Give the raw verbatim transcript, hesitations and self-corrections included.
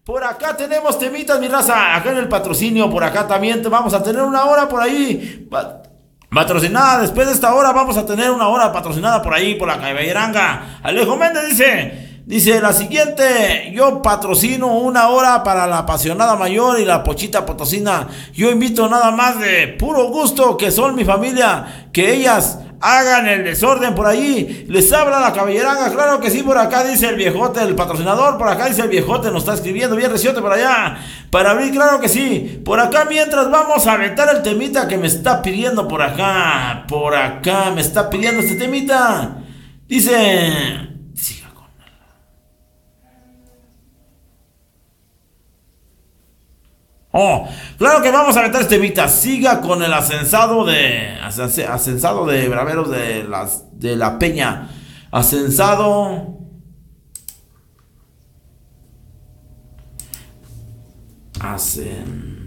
Por acá tenemos temitas, mi raza. Acá en el patrocinio, por acá también te vamos a tener una hora por ahí pa- patrocinada. Después de esta hora vamos a tener una hora patrocinada por ahí, por la Caballeranga. Alejo Méndez dice, dice la siguiente: yo patrocino una hora para la apasionada mayor y la pochita potosina. Yo invito nada más de puro gusto, que son mi familia, que ellas hagan el desorden por ahí. Les habla la Caballeranga, claro que sí. Por acá dice el viejote, el patrocinador. Por acá dice el viejote, nos está escribiendo bien reciote por allá. Para abrir, claro que sí. Por acá, mientras vamos a aventar el temita que me está pidiendo por acá. Por acá me está pidiendo este temita. Dice... Siga con... Oh, claro que vamos a aventar este temita. Siga con el ascensado de... Ascensado de braveros de, las, de la Peña. Ascensado... Hacen...